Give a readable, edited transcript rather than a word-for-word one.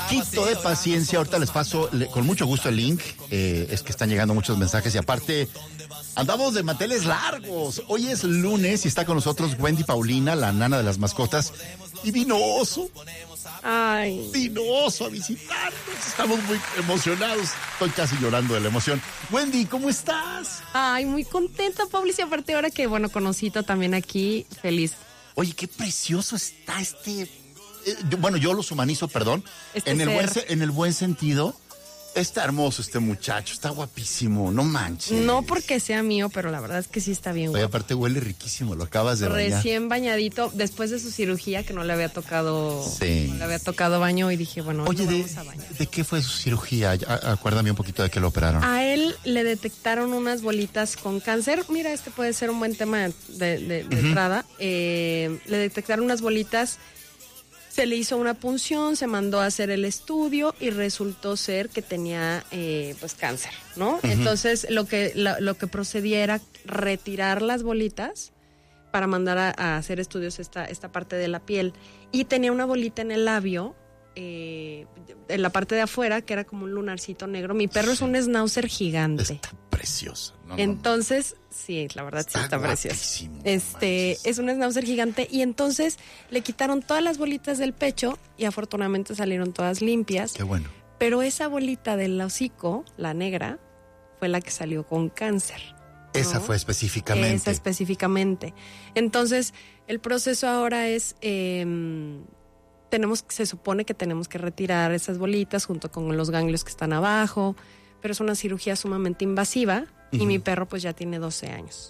poquito de paciencia. Ahorita les paso con mucho gusto el link. Es que están llegando muchos mensajes y aparte andamos de manteles largos. Hoy es lunes y está con nosotros Wendy Paulina, la nana de las mascotas. Y vino Oso. Ay. Vino Oso a visitarnos. Estamos muy emocionados. Estoy casi llorando de la emoción. Wendy, ¿cómo estás? Ay, muy contenta, Pablo. Y aparte ahora que, conocito también aquí, feliz. Oye, qué precioso está yo los humanizo, perdón. En el buen sentido. Está hermoso este muchacho, está guapísimo, no manches. No porque sea mío, pero la verdad es que sí está bien Oye, guapo. aparte huele riquísimo, lo acabas de bañar. Recién bañadito, después de su cirugía, que no le había tocado, Sí. no le había tocado baño, y dije, bueno, Oye, vamos a bañar. ¿de qué fue su cirugía? Acuérdame un poquito de que lo operaron. A él le detectaron unas bolitas con cáncer. Mira, este puede ser un buen tema de entrada. Le detectaron unas bolitas. Se le hizo una punción, se mandó a hacer el estudio y resultó ser que tenía cáncer, ¿no? Uh-huh. Entonces lo que procedía era retirar las bolitas para mandar a hacer estudios esta parte de la piel. Y tenía una bolita en el labio, en la parte de afuera, que era como un lunarcito negro. Mi perro es un schnauzer gigante. Está precioso. Entonces, sí, la verdad sí está precioso. Es un schnauzer gigante y entonces le quitaron todas las bolitas del pecho y afortunadamente salieron todas limpias. Qué bueno. Pero esa bolita del hocico, la negra, fue la que salió con cáncer, ¿no? Esa fue específicamente. Esa específicamente. Entonces, el proceso ahora es... se supone que tenemos que retirar esas bolitas junto con los ganglios que están abajo, pero es una cirugía sumamente invasiva y mi perro pues ya tiene 12 años.